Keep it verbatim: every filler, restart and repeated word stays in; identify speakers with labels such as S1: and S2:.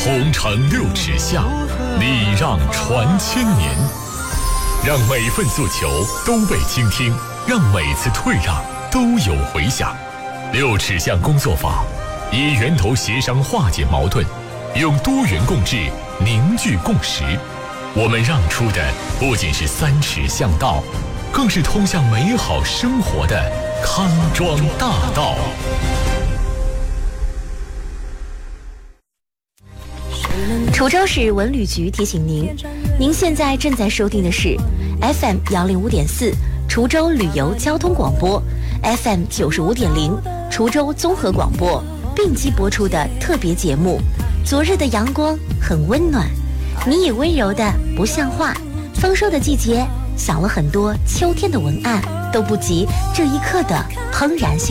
S1: 同城六尺巷，礼让传千年。让每份诉求都被倾听，让每次退让都有回响。六尺巷工作坊以源头协商化解矛盾，用多元共治凝聚共识。我们让出的不仅是三尺巷道，更是通向美好生活的康庄大道。
S2: 滁州市文旅局提醒您，您现在正在收听的是 F M 幺零五点四滁州旅游交通广播， F M 九十五点零滁州综合广播并机播出的特别节目。昨日的阳光很温暖，你也温柔的不像话。丰收的季节，想了很多秋天的文案，都不及这一刻的怦然心